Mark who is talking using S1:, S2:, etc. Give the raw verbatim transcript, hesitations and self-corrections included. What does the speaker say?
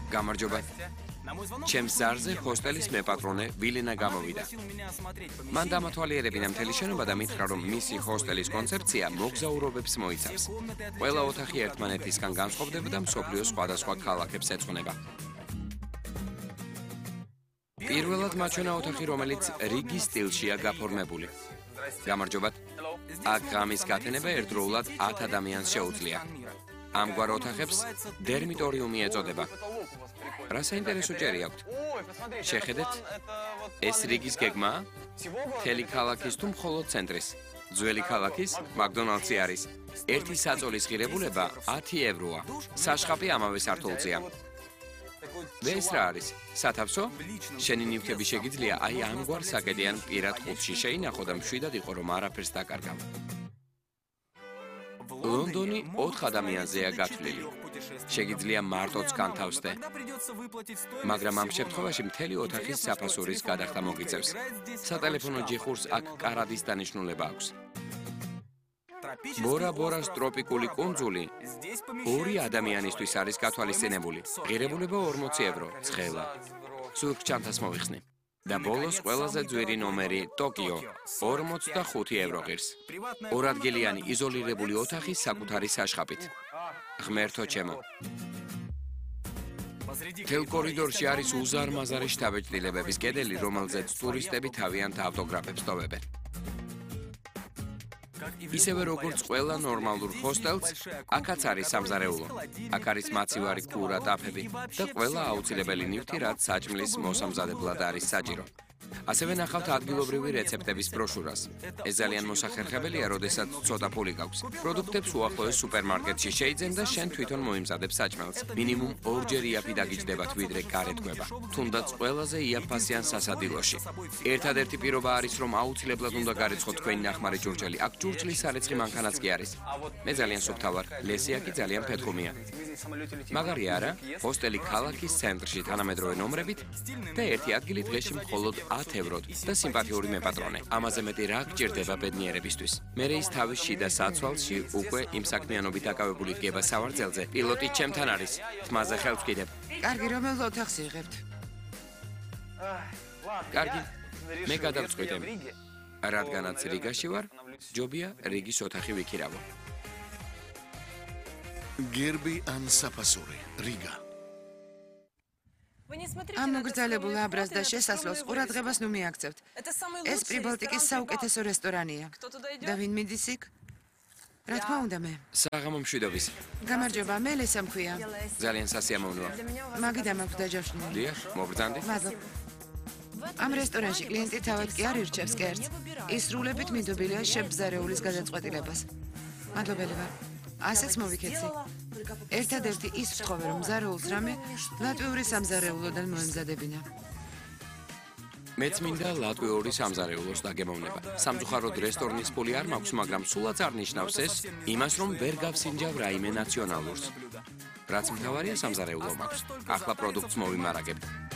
S1: გამარჯობა. ჩემს ზარზე ჰოსტელის მეპატრონე ვილენა გამოვიდა. მან დამათვალიერებინა მთელი შენობა და მითხრა, რომ მისი ჰოსტელის კონცეფცია მოგზაურობებს მოიცავს. ყველა ოთახი ერთმანეთისგან განსხვავდება და მსოფლიოს სხვადასხვა ქალაქებს ეძღვნება. პირველად მაჩვენა ოთახი, რომელიც რიგის სტილშია გაფორმებული. გამარჯობათ. აქ ღამის გათენება ერთდროულად ათ ადამიანს შეუძლია. ამგვარ ოთახებს დერმიტორიუმი ეწოდება. რა საინტერესო ჭერი აქვთ? შეხედეთ, ეს რიგის გეგმაა? მთელი ქალაქის თუ მხოლოდ ცენტრის? ძველი ქალაქის მაკდონალდსი არის. ერთი საწოლის ღირებულება ათი ევროა. საშხაპი ამავე სართულზეა. და ეს რა არის? სათავსო? შენი ნივთები შეგიძლია აი ამგვარ საკედიან პირად ყუთში შეინახო და მშვიდად იყო, რომ არაფერს დაკარგავ. ლონდონი ოთხ ადამიანზეა გათვლილი. შეგიძლია მარტოც განთავსდე. მაგრამ ამ შემთხვევაში მთელი ოთახის საფასურის გადახდა მოგიწევს. სატელეფონო ჯიხურს აქ კარადის დანიშნულება აქვს. ბორა-ბორას ტროპიკული კუნძული ორი ადამიანისთვის არის გათვალისწინებული. ღირებულება ორმოცი ევრო, ცხელა. სურგ ჩანთას მოვიხსნი. და ბოლოს ყველაზე ძვირი ნომერი ტოკიო ორმოცდახუთი ევრო ღირს. ორადგილიანი იზოლირებული ოთახი საკუთარი საშხაპით. ღმერთო ჩემო. მთელ კორიდორში არის უზარმაზარი შთაბეჭდილებების კედელი, რომელზეც ტურისტები თავიანთ ავტოგრაფებს ტოვებენ. ისევე როგორც ყველა ნორმალურ ჰოსტელს, აქაც არის სამზარეულო. აქ არის მაცივარი ქურა, ტაფები და ყველა აუცილებელი ნივთი, რაც საჭმლის მოსამზადებლად არის საჭირო. ასევე ნახავთ ადგილობრივი რეცეპტების ბროშურას. ეს ძალიან მოსახერხებელია, როდესაც ცოტა ფული გაქვს. პროდუქტებს უახლოეს სუპერმარკეტში შეიძენ და შენ თვითონ მოიმზადებ საჭმელს. მინიმუმ ორჯერ იაფი დაგიჯდებათ, ვიდრე გარეთ კვება. თუნდაც ყველაზე იაფფასიან სასადილოში. ერთადერთი პირობა არის, რომ აუცილებლად უნდა გარეცხოთ თქვენი ნახმარი ჭურჭელი. აქ ჭურჭლის სარეცხი მანქანაც კი არის. მე ძალიან სუფთა ვარ. ლესია კი ძალიან ფეთქუმია. მაგარი არა, ჰოსტელი ქალაქის ცენტრში თანამედროვე ნომრებით და ერთი ადგილი დღეში მხოლოდ ათ ევროდ და სიმპათიური მეპატრონე. ამაზე მეტი რა გჭირდება ბედნიერებისთვის. მერე ის თავის შიდა საცვალში უკვე იმ საქმიანობით დაკავებული დგება სავარძელზე. პილოტი ჩემთან არის. თმაზე ხელს ვკიდებ.
S2: კარგი, რომელ ოთახს იღებთ?
S1: კარგი, მე გადავწყვიტე. რადგანაც რიგაში ვარ, ჯობია რიგის ოთახი ვიქირავო.
S3: გერბი ან საფასური, რიგა.
S2: ამ მოგრძალებულ აბრას და შესასვლელს ყურადღებას ნუ მიაქცევთ. ეს პრიბალტიკის საუკეთესო რესტორანია. და ვინ მიდის იქ? რა თქმა უნდა მე.
S1: საღამო მშვიდობის.
S2: გამარჯობა, მე ლესა მქვია.
S1: ძალიან სასიამოვნოა.
S2: მაგიდან მაქვს დაჯავშნილი.
S1: დიახ, მობრძანდი.
S2: მადლობა. ამ რესტორანში კლიენტი თავად კი არ ირჩევს კერძს. ის სრულებით მიდობილია შებზარეულის გადაწყვეტილებას. მადლობელი ვარ. ასეც მოვიქეცი. ერთადერთი ის ვთხოვე, რომ მზარეულს რამე ლატვიური სამზარეულოდან მოემზადებინა.
S1: მეც მინდა ლატვიური სამზარეულოს დაგემოვნება. სამწუხაროდ რესტორნის ფული არ მაქვს, მაგრამ სულაც არ ნიშნავს ეს იმას, რომ ვერ გავსინჯავ რაიმე ნაციონალურს. რაც მთავარია სამზარეულო მაქვს. ახლა პროდუქტს მოვიმარაგებ.